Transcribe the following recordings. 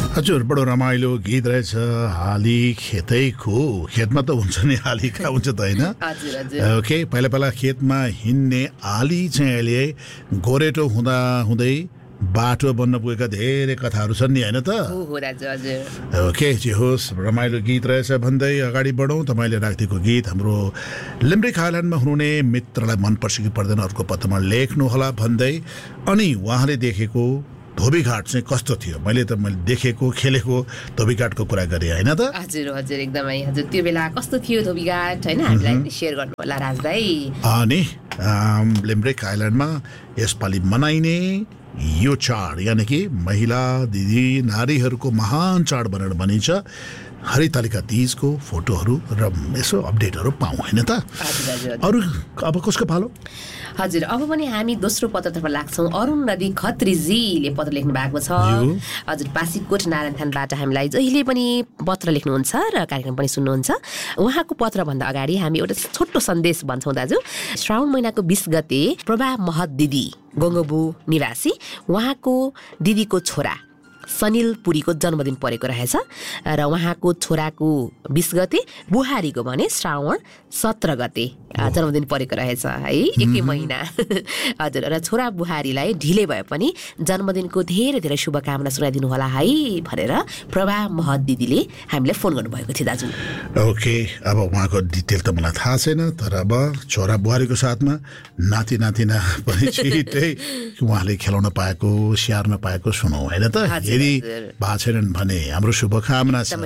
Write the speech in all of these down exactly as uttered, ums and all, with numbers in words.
हजुर बडो रमाइलो गीत रहेछ। हाली खेतैको खेतमा त हुन्छ नि, हाली कहाँ हुन्छ त होइन। ओके, पहिला पहिला खेतमा हिँड्ने आली चाहिँ अहिले गोरेटो हुँदा हुँदै बाटो बन्न पुगेका धेरै कथाहरू छन् नि, होइन त। ओके, जे होस् रमाइलो गीत रहेछ भन्दै अगाडि बढौँ। तपाईँले राखिदिएको गीत हाम्रो लिम्रिक आइल्यान्डमा हुनुहुने मित्रलाई मनपर्छ कि पर्दैन अर्को पत्रमा लेख्नुहोला भन्दै, अनि उहाँले देखेको धोबीघाट चाहिँ कस्तो थियो। मैले त मैले देखेको खेलेको धोबीघाटको कुरा गरेँ, होइन त। हजुर हजुर एकदमै हजुर, त्यो बेला कस्तो थियो धोबीघाट, होइन, हामीलाई सेयर गर्नु होला राज भाइ। अनि लिम्रिक आइल्यान्डमा यसपालि मनाइने यो चाड यानि कि महिला दिदी नारीहरूको महान चाड भनेर भनिन्छ। हरितालिका तीजको फोटोहरू र यसो अपडेटहरू पाऊँ, होइन त। अरू अब कसको पालो? हजुर, अब पनि हामी दोस्रो पत्रतर्फ लाग्छौँ। अरुण नदी खत्रीजीले पत्र लेख्नु भएको छ। हजुर, पासीकोट नारायणथानबाट हामीलाई जहिले पनि पत्र लेख्नुहुन्छ र कार्यक्रम पनि सुन्नुहुन्छ। उहाँको पत्रभन्दा अगाडि हामी एउटा छोटो सन्देश भन्छौँ दाजु। श्रावण महिनाको बिस गते प्रभा महत दिदी गङ्गबु निवासी उहाँको दिदीको छोरा सनिल पुरीको जन्मदिन परेको रहेछ र उहाँको छोराको बिस गते, बुहारीको भने श्रावण सत्र गते जन्मदिन परेको रहेछ है, एकै महिना। हजुर, र छोरा बुहारीलाई ढिलै भए पनि जन्मदिनको धेरै धेरै शुभकामना सुनाइदिनु होला है भनेर प्रभा महत दिदीले हामीलाई फोन गर्नुभएको थियो दाजु। ओके, अब उहाँको डिटेल त मलाई थाहा छैन, तर अब छोरा बुहारीको साथमा नाति नातिना पनि छिटै उहाँले खेलाउन पाएको स्याहार्न पाएको सुनौ, होइन त। यदि भएको छैनन् भने हाम्रो शुभकामना छ।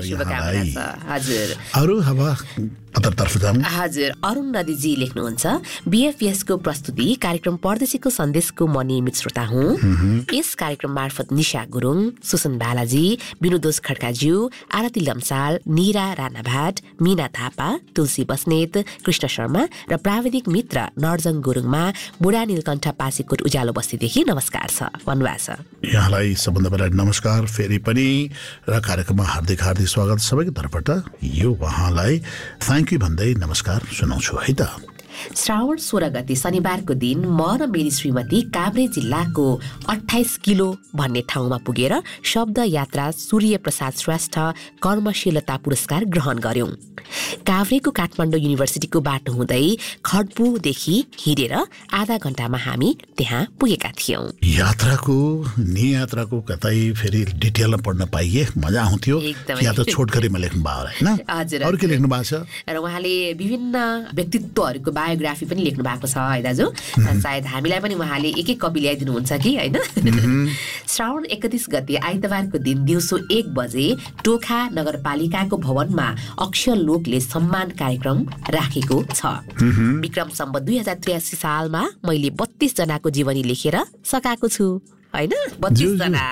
अरू अब अतर्तर्फ जाऊँ। हजुर, अरुण नदीजी लेख्नुहुन्छ, बिएफएसको प्रस्तुति कार्यक्रम परदेशीको सन्देशको म नियमित श्रोता हुँ। यस कार्यक्रम मार्फत निशा गुरुङ, सुसन बालाजी, विनुदोष खड्काज्यू, आरती लम्साल, निरा राणाभाट, मिना थापा, तुलसी बस्नेत, कृष्ण शर्मा र प्राविधिक मित्र नर्जङ गुरुङमा बुढा नीलकण्ठ पासीकोट उज्यालो बस्तीदेखि नमस्कार छ भन्नुभएको छ। यहाँलाई सबभन्दा पहिला नमस्कार फेरि पनि र कार्यक्रममा हार्दिक हार्दिक स्वागत सबैको तर्फबाट। यो उहाँलाई थ्याङ्क यू भन्दै नमस्कार सुनाउँछु है त। श्रावण सोह्र गते शनिबारको दिन म र मेरी श्रीमती काभ्रे जिल्लाको अठाइस किलो भन्ने ठाउँमा पुगेर शब्द यात्रा सूर्य प्रसाद श्रेष्ठ कर्मशीलता पुरस्कार ग्रहण गर्यौं। काभ्रेको काठमाडौँ युनिभर्सिटीको बाटो हुँदै खड्पुदेखि हिँडेर आधा घण्टामा हामी त्यहाँ पुगेका थियौं। यात्राको नियात्राको कतै फेरि डिटेलमा पढ्न पाइए मजा आउँथ्यो। या त छोटकरीमा लेख्नु भयो हैन? हजुर। अरु के लेख्नु भएको छ? र उहाँले विभिन्न व्यक्तित्वहरूको बायोग्राफी पनि लेख्नु भएको छ है दाजु। सायद हामीलाई पनि उहाँले एक एक कपी ल्याइदिनुहुन्छ कि हैन? श्रावण एकतीस गते आइतबारको दिन दिउँसो एक बजे टोखा नगरपालिकाको भवनमा अक्षर लोकले सम्मान कार्यक्रम राखेको छ। विक्रम सम्वत दुई हजार त्रियासी सालमा मैले बत्तीस जनाको जीवनी लेखेर सकाएको छु हैन? बत्तीस जना।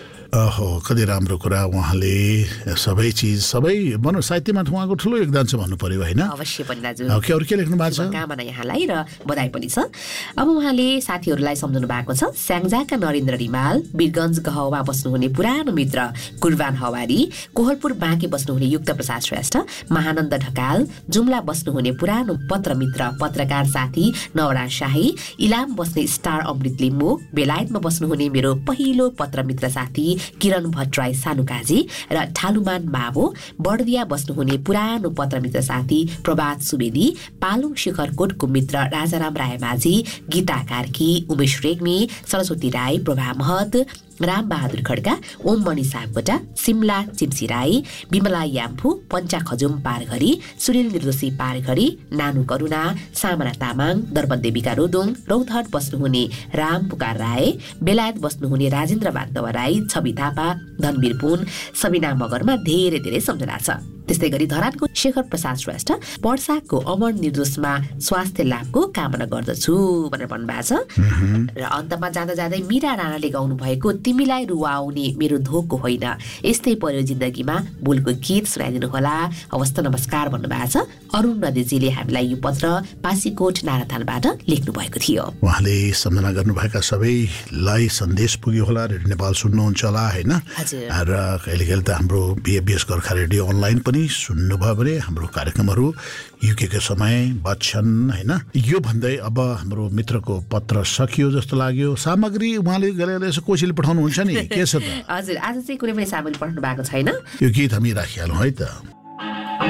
ओहो, कति राम्रो कुरा। उहाँले सबै चिज सबै भनौँ साहित्यमा उहाँको ठुलो योगदान छ भन्नु पर्यो होइन? अवश्य पनि दाजु। ओके, अरू के लेख्नु भएको छ? कामना यहाँलाई र बधाई पनि छ। अब उहाँले साथीहरूलाई सम्झाउनु भएको छ। स्याङ्जाका नरेन्द्र रिमाल, वीरगञ्ज गहवा बस्नुहुने पुरानो मित्र कुर्बान हवारी, कोहलपुर बाँके बस्नुहुने युक्त प्रसाद श्रेष्ठ, महानन्द ढकाल, जुम्ला बस्नुहुने पुरानो पत्र मित्र पत्रकार साथी नवराज शाही, इलाम बस्ने स्टार अमृत लिम्बू, बेलायतमा बस्नुहुने मेरो पहिलो पत्र मित्र साथी किरण भट्टराई सानुकाजी र ठालुमान मावो, बर्दिया बस्नुहुने पुरानो पत्रमित्र साथी प्रभात सुवेदी, पालुङ शिखरकोटको मित्र राजाराम रायमाझी, गीता कार्की, उमेश रेग्मी, सरस्वती राई, प्रभा महत, राम बहादुर खड्का, ओम मणि सापकोटा, सिमला चिम्सी राई, विमला याम्फू, पञ्चा खजुम पारघरी, सुनिल निर्दोषी पारघरी, नानु करुणा, सामना तामाङ, दर्पदेविका रोदोङ, रौतहट बस्नुहुने राम पुकार राय, बेलायत बस्नुहुने राजेन्द्र वास्तव राई, छवि थापा, धनवीर पुन, सबिना मगरमा धेरै धेरै सम्झना छ। त्यस्तै गरी धरानको शेखर प्रसाद श्रेष्ठ, पर्साको अमर निर्दोषमा स्वास्थ्य लाभको कामना गर्दछु भनेर भन्नुभएको छ। र अन्तमा जाँदा जाँदै मीरा राणाले गाउनु भएको तिमीलाई रुवाउने मेरो धोको होइन, यस्तै पर्यो जिन्दगीमा बोलको गीत सुनाइदिनु होला, हवस् त नमस्कार भन्नुभएको छ। अरुण नदीजीले हामीलाई यो पत्र पासीकोट नारायणथानबाट लेख्नु भएको थियो। उहाँले सम्झना गर्नुभएका सबैलाई सन्देश पुग्यो होला। रेडियो नेपाल सुन्नुहुन्छ होला होइन? र कहिले कहिले त हाम्रो बिएबिएस गोर्खा रेडियो अनलाइन पनि सुन्नुभयो भने हाम्रो कार्यक्रमहरू युकेको समय बच्छन् होइन? यो भन्दै अब हाम्रो मित्रको पत्र सकियो जस्तो लाग्यो। सामग्री उहाँले गएर यसो कोसीले पठाउनु पठाउनुहुन्छ नि के छ त हजुर आज चाहिँ कुनै पनि सामग्री पठाउनु भएको छैन यो गीत हामी राखिहालौँ है त